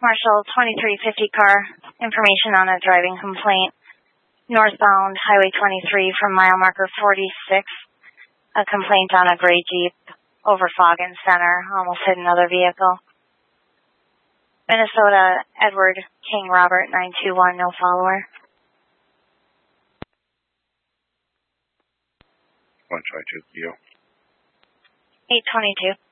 Marshall, 2350 car, information on a driving complaint. Northbound Highway 23 from mile marker 46. A complaint on a gray Jeep over Foggin Center, almost hit another vehicle. Minnesota, Edward King Robert, 921, no follower. 122, you. 822.